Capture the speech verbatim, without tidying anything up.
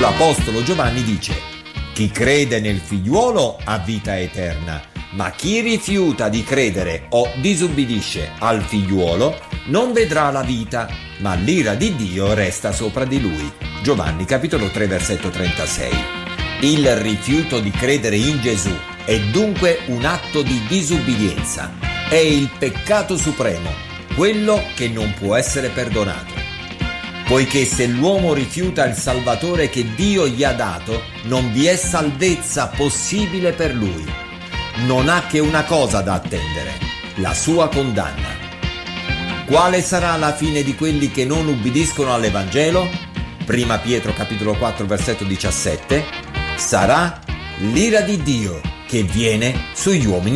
L'Apostolo Giovanni dice: chi crede nel figliuolo ha vita eterna, ma chi rifiuta di credere o disubbidisce al figliuolo non vedrà la vita, ma l'ira di Dio resta sopra di lui. Giovanni capitolo tre versetto trentasei. Il rifiuto di credere in Gesù è dunque un atto di disubbidienza. È il peccato supremo, quello che non può essere perdonato. Poiché se l'uomo rifiuta il Salvatore che Dio gli ha dato, non vi è salvezza possibile per lui. Non ha che una cosa da attendere: la sua condanna. Quale sarà la fine di quelli che non ubbidiscono all'Evangelo? Prima Pietro capitolo quattro versetto diciassette. Sarà l'ira di Dio che viene sugli uomini